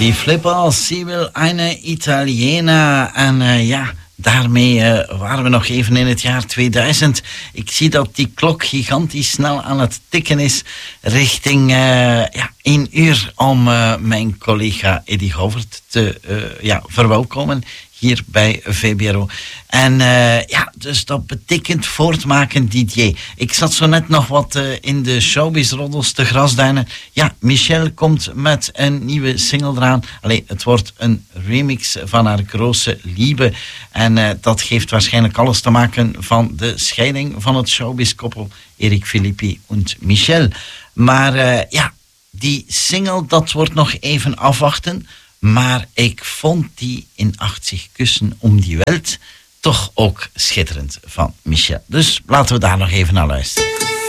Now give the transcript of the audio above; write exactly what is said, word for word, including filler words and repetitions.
Die Flipper, sie will eine Italiener. En uh, ja, daarmee uh, waren we nog even in het jaar tweeduizend. Ik zie dat die klok gigantisch snel aan het tikken is richting uh, ja, één uur om uh, mijn collega Eddy Govert te uh, ja, verwelkomen hier bij V B R O. En uh, ja, dus dat betekent voortmaken D J. Ik zat zo net nog wat uh, in de showbiz-roddels te grasduinen. Ja, Michelle komt met een nieuwe single eraan. Allee, het wordt een remix van haar grote liebe. En uh, dat geeft waarschijnlijk alles te maken van de scheiding van het showbiz-koppel Eric Filippi en Michelle. Maar uh, ja, die single, dat wordt nog even afwachten. Maar ik vond die in achtzig kussen om die welt toch ook schitterend van Michelle. Dus laten we daar nog even naar luisteren.